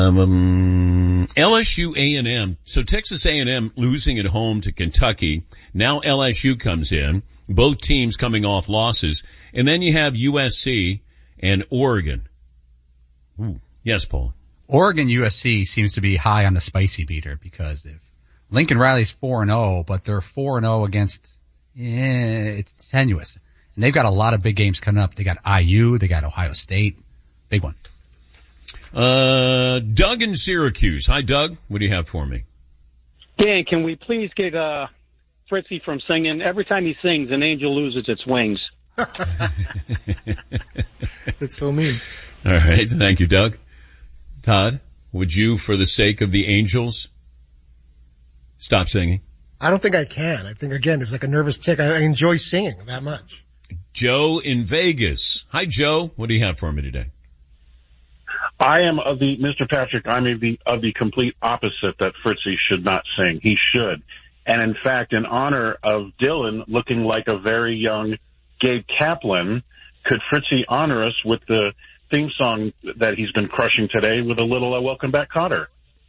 LSU A&M. So Texas A&M losing at home to Kentucky. Now LSU comes in. Both teams coming off losses. And then you have USC and Oregon. Ooh. Yes, Paul. Oregon USC seems to be high on the spicy beater because if Lincoln Riley's 4-0, but they're 4-0 against, it's tenuous. And they've got a lot of big games coming up. They got IU, they got Ohio State. Big one. Doug in Syracuse. Hi, Doug. What do you have for me? Dan, can we please get Fritzy from singing? Every time he sings, an angel loses its wings. That's so mean. All right. Thank you, Doug. Todd, would you, for the sake of the Angels, stop singing? I don't think I can. I think, again, it's like a nervous tick. I enjoy singing that much. Joe in Vegas. Hi, Joe. What do you have for me today? I am Mr. Patrick, I'm of the complete opposite, that Fritzy should not sing. He should. And in fact, in honor of Dylan looking like a very young Gabe Kaplan, could Fritzy honor us with the theme song that he's been crushing today with a little Welcome Back, Kotter?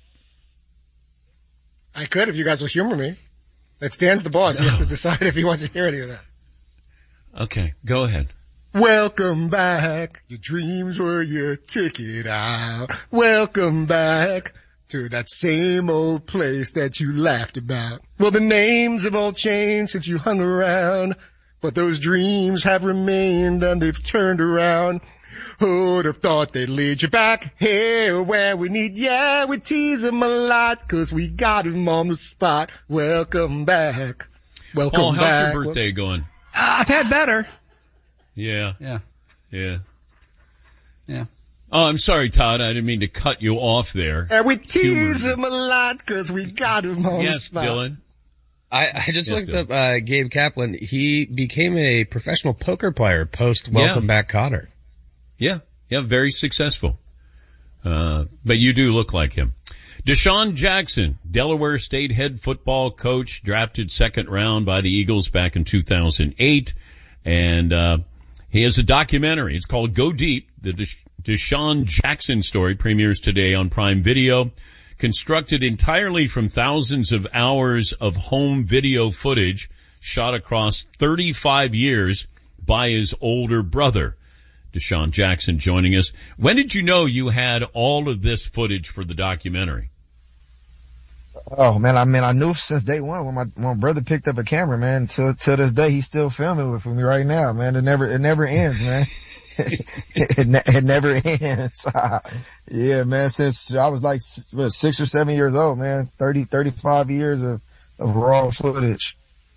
I could, if you guys will humor me. That's Dan's the boss. No. He has to decide if he wants to hear any of that. Okay, go ahead. Welcome back. Your dreams were your ticket out. Welcome back to that same old place that you laughed about. Well, the names have all changed since you hung around, but those dreams have remained and they've turned around. Who'd have thought they'd lead you back here where we need, yeah, we tease them a lot 'cause we got them on the spot. Welcome back. Welcome back. How's your birthday going? I've had better. Yeah. Yeah. Oh, I'm sorry, Todd. I didn't mean to cut you off there. And we tease him a lot 'cause we got him on the spot. Yes, Dylan. I just looked up Gabe Kaplan. He became a professional poker player post Welcome Back, Kotter. Yeah, very successful. But you do look like him. Deshaun Jackson, Delaware State head football coach, drafted second round by the Eagles back in 2008. And he has a documentary. It's called Go Deep. The Deshaun Jackson story premieres today on Prime Video. Constructed entirely from thousands of hours of home video footage shot across 35 years by his older brother. Deshaun Jackson joining us. When did you know you had all of this footage for the documentary? Oh man, I knew since day one when my brother picked up a camera, man. To this day, he's still filming with me right now, man. It never ends, man. it never ends. Yeah, man, since I was like 6 or 7 years old, man. 35 years of raw footage.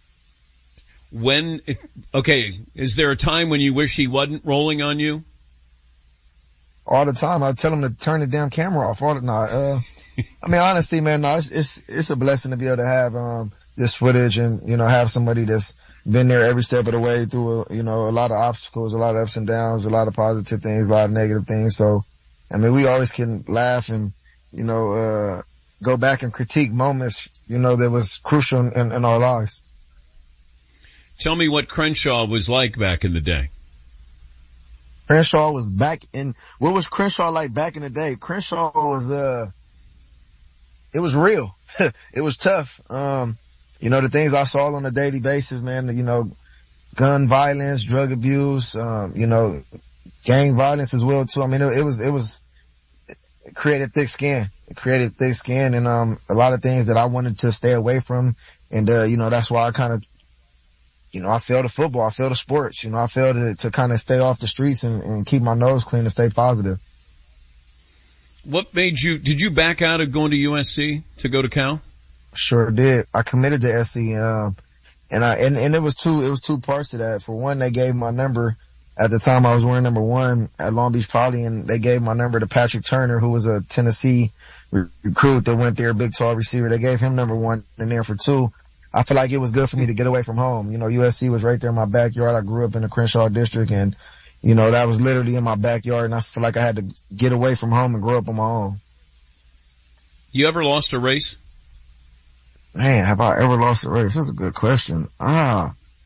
Is there a time when you wish he wasn't rolling on you? All the time. I tell him to turn the damn camera off. I mean, honestly, man, no, it's a blessing to be able to have, this footage and, have somebody that's been there every step of the way through, a lot of obstacles, a lot of ups and downs, a lot of positive things, a lot of negative things. So, I mean, we always can laugh and, go back and critique moments, that was crucial in our lives. Tell me what Crenshaw was like back in the day. Crenshaw was what was Crenshaw like back in the day? Crenshaw was, it was real. It was tough. The things I saw on a daily basis, man, gun violence, drug abuse, gang violence as well too. I mean, it created thick skin. It created thick skin and, a lot of things that I wanted to stay away from. And, that's why I kind of, I fell to football. I fell to sports. I fell to kind of stay off the streets and keep my nose clean and stay positive. What did you back out of going to USC to go to Cal? Sure did. I committed to SC, and it was two parts to that. For one, they gave my number at the time I was wearing number 1 at Long Beach Poly, and they gave my number to Patrick Turner, who was a Tennessee recruit that went there, big tall receiver. They gave him number 1, and then for 2, I feel like it was good for me to get away from home. USC was right there in my backyard. I grew up in the Crenshaw district and, that was literally in my backyard and I feel like I had to get away from home and grow up on my own. You ever lost a race? Man, have I ever lost a race? That's a good question.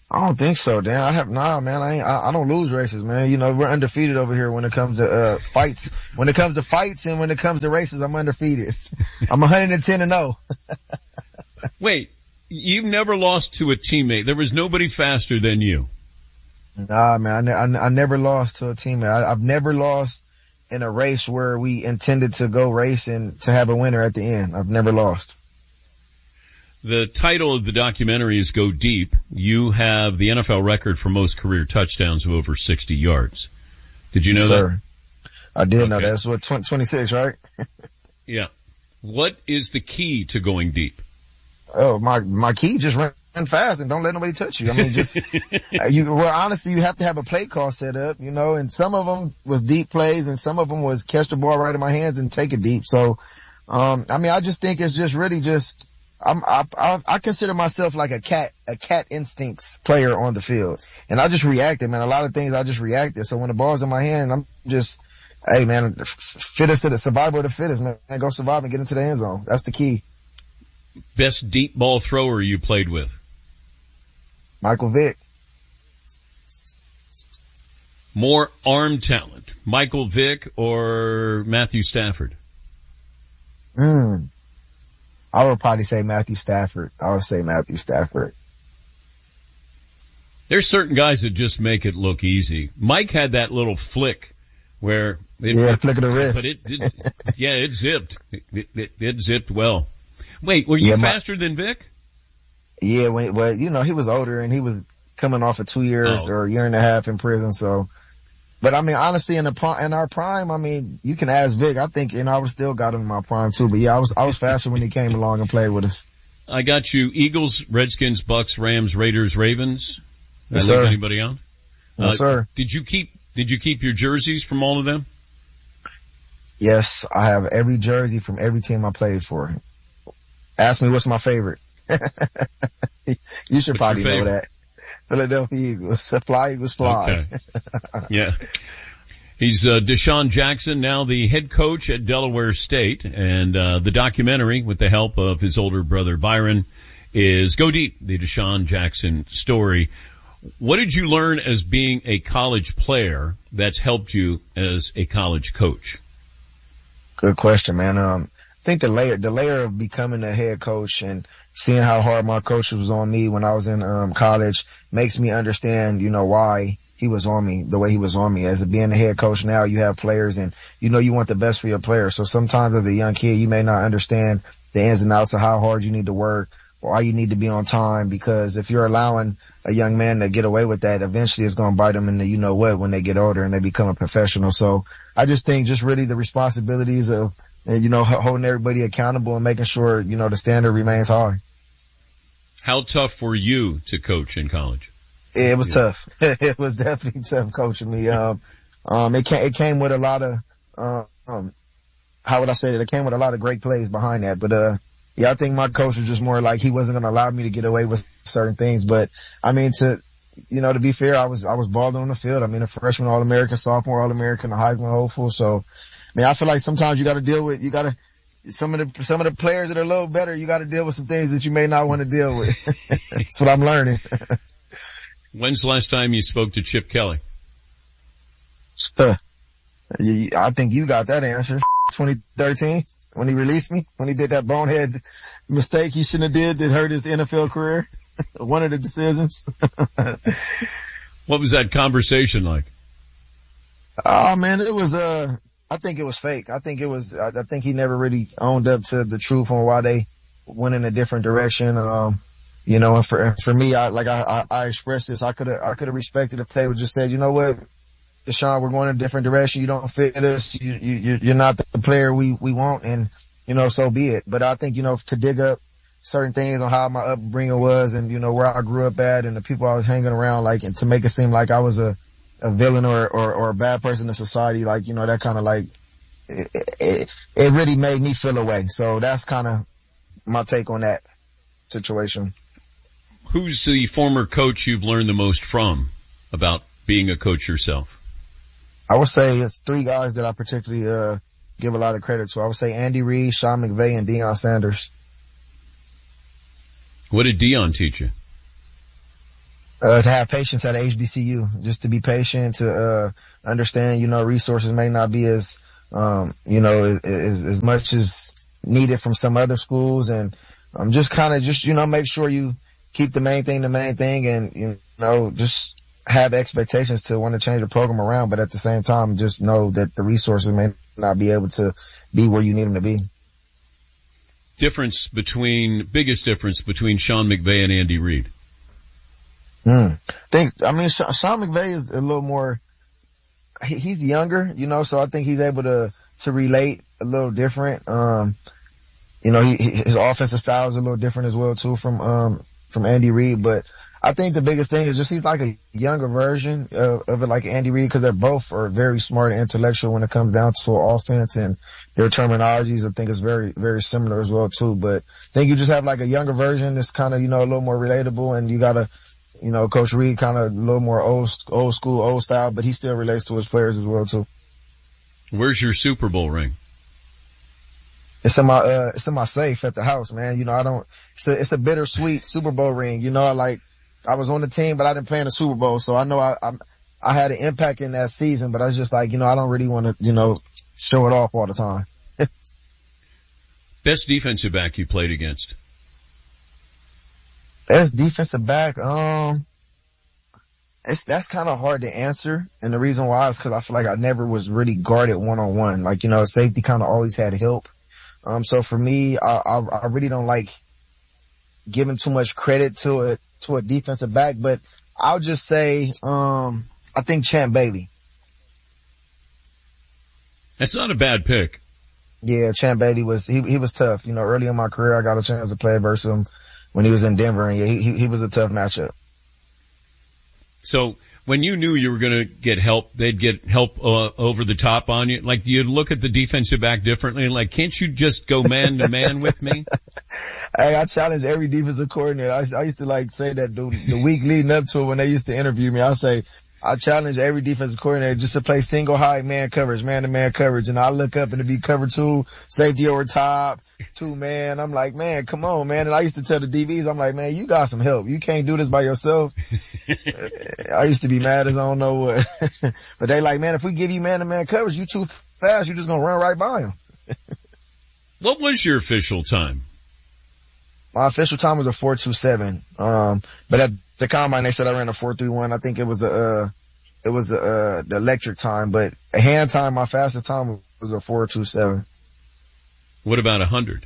I don't think so, Dan. I don't lose races, man. You know, we're undefeated over here when it comes to, fights. When it comes to fights and when it comes to races, I'm undefeated. I'm 110-0. Wait, you've never lost to a teammate. There was nobody faster than you. Nah, man, I never lost to a teammate. I've never lost in a race where we intended to go race and to have a winner at the end. I've never lost. The title of the documentary is Go Deep. You have the NFL record for most career touchdowns of over 60 yards. Did you know that? I did know that. That's what, 26, right? Yeah. What is the key to going deep? Oh, my key, just run fast and don't let nobody touch you. I mean, just, honestly, you have to have a play call set up, you know, and some of them was deep plays and some of them was catch the ball right in my hands and take it deep. So, I mean, I just think it's just really just, I consider myself like a cat instincts player on the field. And I just reacted, man. A lot of things I just reacted. So when the ball's in my hand, I'm just, hey man, fittest of the survival of the fittest, man. Go survive and get into the end zone. That's the key. Best deep ball thrower you played with? Michael Vick. More arm talent, Michael Vick or Matthew Stafford? I would probably say Matthew Stafford. There's certain guys that just make it look easy. Mike had that little flick where flick of the wrist. But it zipped. It zipped well. Wait, were you faster than Vic? Yeah, well, you know, he was older and he was coming off of 2 years or a year and a half in prison. So, but I mean, honestly, in our prime, I mean, you can ask Vic. I think, you know, I was still got him in my prime too. But yeah, I was faster when he came along and played with us. I got you. Eagles, Redskins, Bucks, Rams, Raiders, Ravens. Yes, sir. Anybody on? Yes, sir. Did you keep your jerseys from all of them? Yes, I have every jersey from every team I played for. Ask me what's my favorite. You should probably know that. Philadelphia Eagles. Fly Eagles fly. Okay. Yeah. He's Deshaun Jackson, now the head coach at Delaware State, and the documentary, with the help of his older brother Byron, is Go Deep, the Deshaun Jackson story. What did you learn as being a college player that's helped you as a college coach? Good question, man. I think the layer of becoming a head coach and seeing how hard my coach was on me when I was in college makes me understand, you know, why he was on me the way he was on me. As being a head coach now, you have players and you know you want the best for your players. So sometimes as a young kid, you may not understand the ins and outs of how hard you need to work or why you need to be on time, because if you're allowing a young man to get away with that, eventually it's going to bite them in the you know what when they get older and they become a professional. So I just think just really the responsibilities of, you know, holding everybody accountable and making sure, you know, the standard remains high. How tough were you to coach in college? It was tough. It was definitely tough coaching me. It came with a lot of, how would I say that? It came with a lot of great plays behind that. But, yeah, I think my coach was just more like he wasn't going to allow me to get away with certain things. But I mean, to be fair, I was balling on the field. I mean, a freshman All-American, sophomore All-American, a Heisman hopeful. So, I mean, I feel like sometimes some of the players that are a little better, you got to deal with some things that you may not want to deal with. That's what I'm learning. When's the last time you spoke to Chip Kelly? I think you got that answer. 2013, when he released me, when he did that bonehead mistake he shouldn't have did that hurt his NFL career. One of the decisions. What was that conversation like? Oh man, it was, I think it was fake. I think he never really owned up to the truth on why they went in a different direction. You know, and for me, I expressed this. I could have respected if they would just said, you know what, Deshaun, we're going in a different direction. You don't fit us. You're not the player we want. And, you know, so be it. But I think, you know, to dig up certain things on how my upbringing was and, you know, where I grew up at and the people I was hanging around, like, and to make it seem like I was a villain or a bad person in society, like, you know, that kind of like, it really made me feel away. So that's kind of my take on that situation. Who's the former coach you've learned the most from about being a coach yourself? I would say it's three guys that I particularly, give a lot of credit to. I would say Andy Reid, Sean McVay, and Deion Sanders. What did Deion teach you? To have patience at HBCU, just to be patient, to, understand, resources may not be as, as much as needed from some other schools, and, just make sure you keep the main thing, and, just have expectations to want to change the program around, but at the same time, just know that the resources may not be able to be where you need them to be. Biggest difference between Sean McVay and Andy Reid? Sean McVay is a little more, he's younger, so I think he's able to relate a little different. His offensive style is a little different as well too from Andy Reid, but I think the biggest thing is just he's like a younger version of it, like Andy Reid, because they're both are very smart and intellectual when it comes down to offense, and their terminologies I think is very, very similar as well too. But I think you just have like a younger version that's kind of, a little more relatable, and you gotta, Coach Reid kind of a little more old school, old style, but he still relates to his players as well too. Where's your Super Bowl ring? It's in my safe at the house, man. It's a bittersweet Super Bowl ring. I was on the team, but I didn't play in the Super Bowl, so I know I had an impact in that season, but I was just like, I don't really want to, show it off all the time. Best defensive back you played against? Best defensive back, that's kind of hard to answer, and the reason why is because I feel like I never was really guarded one-on-one. Safety kind of always had help. So for me, I really don't like giving too much credit to a defensive back, but I'll just say, I think Champ Bailey. That's not a bad pick. Yeah, Champ Bailey he was tough. Early in my career, I got a chance to play versus him when he was in Denver, and yeah, he was a tough matchup. So when you knew you were going to get help, they'd get help over the top on you. Do you look at the defensive back differently? Can't you just go man to man with me? Hey, I challenge every defensive coordinator. I used to say that the week leading up to it when they used to interview me. I challenge every defensive coordinator just to play single high man coverage, man to man coverage. And I look up and it'd be cover 2, safety over top, 2 man. I'm like, man, come on, man. And I used to tell the DBs, I'm like, man, you got some help. You can't do this by yourself. I used to be mad as I don't know what. But they like, man, if we give you man to man coverage, you too fast. You're just going to run right by him. What was your official time? My official time was a 4.27. But at the combine, they said I ran a 4.31. I think it was the electric time, but a hand time, my fastest time was a 4.27. What about 100?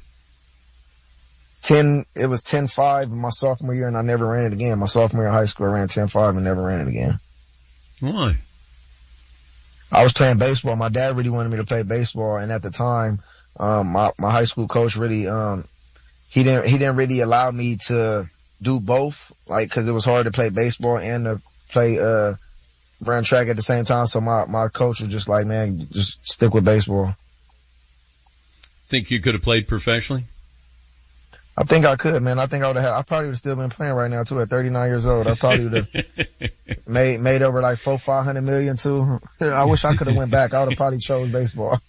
It was 10.5 my sophomore year, and I never ran it again. My sophomore year of high school, I ran 10.5 and never ran it again. Why? I was playing baseball. My dad really wanted me to play baseball, and at the time, my high school coach really, he didn't really allow me to do both, cause it was hard to play baseball and to play, run track at the same time. So my coach was just like, man, just stick with baseball. Think you could have played professionally? I think I could, man. I think I probably would have still been playing right now too at 39 years old. I probably would have made over $400-500 million too. I wish I could have went back. I would have probably chose baseball.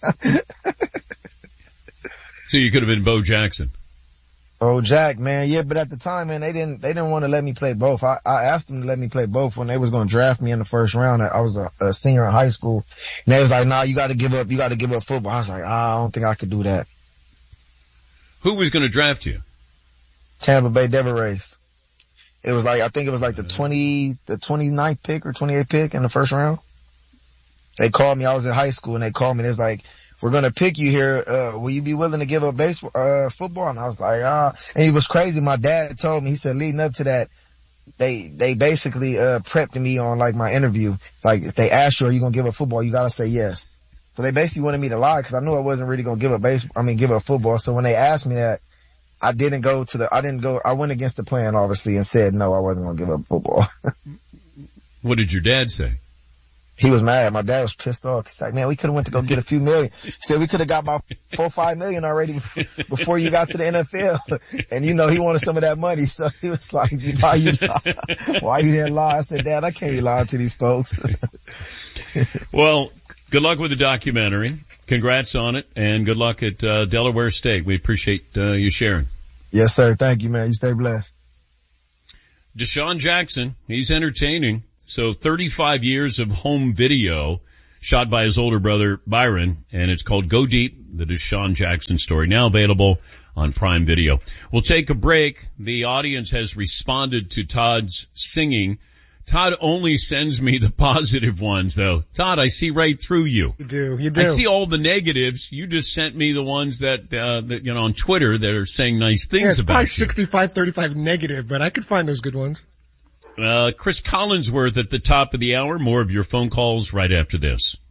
So you could have been Bo Jackson. Oh, Jack, man. Yeah, but at the time, man, they didn't want to let me play both. I asked them to let me play both when they was going to draft me in the first round. I was a senior in high school, and they was like, nah, you got to give up football. I was like, I don't think I could do that. Who was going to draft you? Tampa Bay Devil Rays. It was I think it was the 29th pick or 28th pick in the first round. They called me. I was in high school, and they called me. They was like, we're going to pick you here. Will you be willing to give up football? And I was like, and it was crazy. My dad told me, he said, leading up to that, they basically, prepped me on my interview. If they asked you, are you going to give up football? You got to say yes. So they basically wanted me to lie because I knew I wasn't really going to give up football. So when they asked me that, I went against the plan, obviously, and said, no, I wasn't going to give up football. What did your dad say? He was mad. My dad was pissed off. He's like, man, we could have went to go get a few million. He said we could have got about $4-5 million already before you got to the NFL. And he wanted some of that money. So he was like, why you didn't lie? I said, Dad, I can't be lying to these folks. Well, good luck with the documentary. Congrats on it, and good luck at Delaware State. We appreciate you sharing. Yes, sir. Thank you, man. You stay blessed. Deshaun Jackson, he's entertaining. So 35 years of home video shot by his older brother Byron, and it's called Go Deep, the Deshaun Jackson story, now available on Prime Video. We'll take a break. The audience has responded to Todd's singing. Todd only sends me the positive ones, though. Todd, I see right through you. You do. I see all the negatives. You just sent me the ones that on Twitter that are saying nice things about you. It's probably 65-35 negative, but I could find those good ones. Chris Collinsworth at the top of the hour. More of your phone calls right after this.